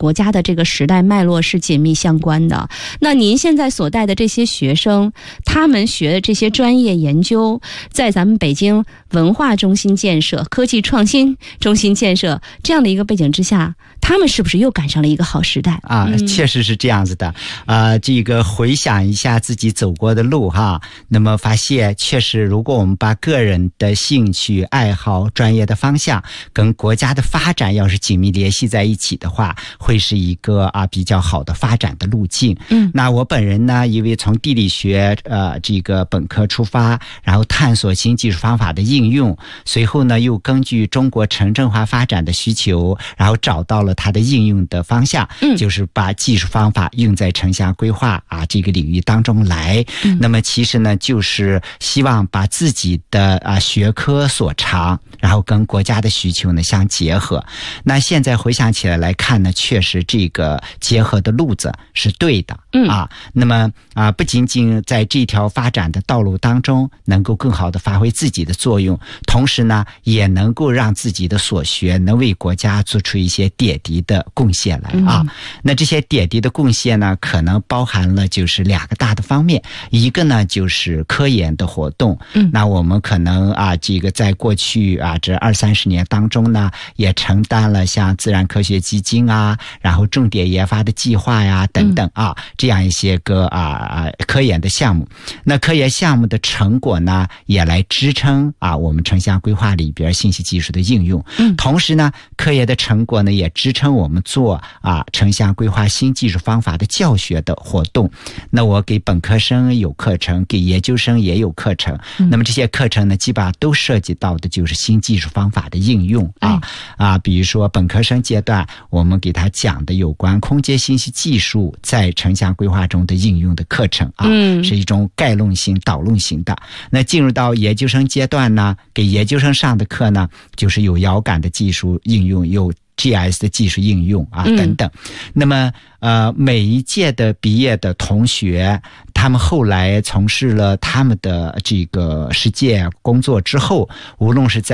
国家的这个时代脉络是紧密相关的。那您现在所带的这些学生，他们学的这些专业研究，在咱们北京文化中心建设、科技创新中心建设这样的一个背景之下，他们是不是又赶上了一个好时代啊？确实是这样子的。这个回想一下自己走过的路哈，那么发现确实，如果我们把个人的兴趣爱好、专业的方向跟国家的发展要是紧密联系在一起的话，会是一个比较好的发展的路径。那我本人呢，因为从地理学这个本科出发，然后探索新技术方法的应用，随后呢又根据中国城镇化发展的需求，然后找到了它的应用的方向，就是把技术方法用在城乡规划这个领域当中来。那么其实呢，就是希望把自己的学科所长，然后跟国家的需求呢相结合。那现在回想起来看呢，确实这个结合的路子是对的那么不仅仅在这条发展的道路当中能够更好的发挥自己的作用，同时呢也能够让自己的所学能为国家做出一些点滴的贡献来那这些点滴的贡献呢，可能包含了就是2个大的方面。一个呢就是科研的活动，那我们可能这个在过去这20-30年当中呢，也承担了像自然科学基金然后重点研发的计划呀等等这样一些个科研的项目。那科研项目的成果呢，也来支撑我们城乡规划里边信息技术的应用。同时呢，科研的成果呢，也支撑我们做城乡规划新技术方法的教学的活动。那我给本科生有课程，给研究生也有课程。那么这些课程呢，基本上都涉及到的就是新技术方法的应用比如说本科生阶段，我们给他讲的有关空间信息技术在城乡规划中的应用的课程是一种概论型、导论型的。那进入到研究生阶段呢，给研究生上的课呢，就是有遥感的技术应用，有GIS 的技术应用等等。那么每一届的毕业的同学，他们后来从事了他们的这个实践工作之后，无论是在